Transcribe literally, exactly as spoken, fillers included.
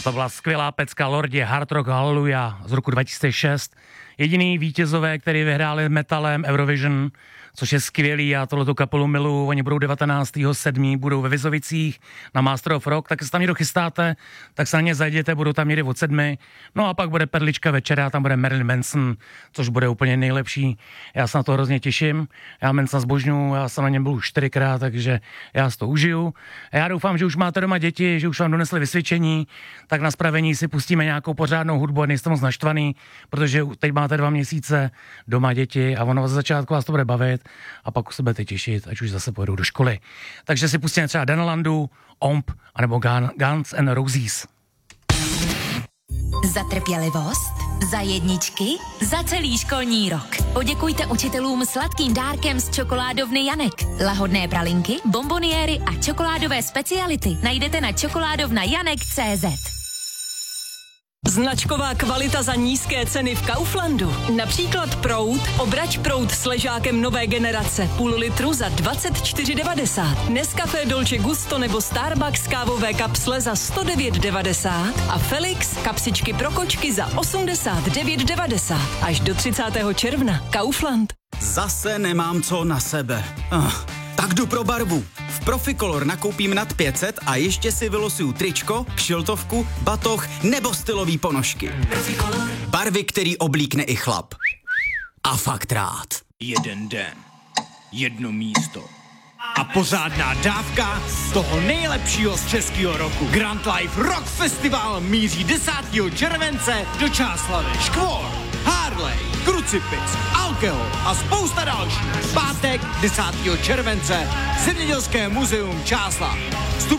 To byla skvělá pecka Lordi Hard Rock Hallelujah z roku dva tisíce šest. Jediný vítězové, který vyhráli metalem Eurovision, což je skvělý, já tohleto kapelu miluju, oni budou devatenáctého sedmého budou ve Vizovicích na Master of Rock, tak se tam někdo chystáte, tak se na ně zajděte, budou tam někdy od sedmi, no a pak bude perlička večera, tam bude Marilyn Manson, což bude úplně nejlepší, já se na to hrozně těším, já Mansona zbožňuju, já jsem na něm byl už čtyřikrát, takže já si to užiju, a já doufám, že už máte doma děti, že už vám donesli vysvědčení, tak na spravení si pustíme nějakou pořádnou hudbu a nejste moc naštvaný, protože teď máte dva měsíce doma děti a ono ze začátku vás to bude bavit a pak se budete těšit, ať už zase pojedou do školy. Takže si pustíme třeba Danalandu, Omp, anebo Guns N' Roses. Za trpělivost, za jedničky, za celý školní rok. Poděkujte učitelům sladkým dárkem z čokoládovny Janek. Lahodné pralinky, bomboniéry a čokoládové speciality najdete na čokoládovna janek tečka cé zet. Značková kvalita za nízké ceny v Kauflandu. Například proud, obrať proud s ležákem nové generace, půl litru za dvacet čtyři devadesát. Nescafé Dolce Gusto nebo Starbucks kávové kapsle za sto devět devadesát a Felix kapsičky pro kočky za osmdesát devět devadesát. Až do třicátého června. Kaufland. Zase nemám co na sebe. Ah, tak jdu pro barvu. V Proficolor nakoupím nad pět set a ještě si vylosuju tričko, kšiltovku, batoh nebo stylový ponožky. Proficolor. Barvy, který oblíkne i chlap. A fakt rád. Jeden den, jedno místo a pořádná dávka z toho nejlepšího z českého roku. Grand Life Rock Festival míří desátého července do Čáslavi. Škvor, Harley, Krucipix, Alkohol a spousta dalších. Pátek desátého července Zemědělské muzeum Čáslav.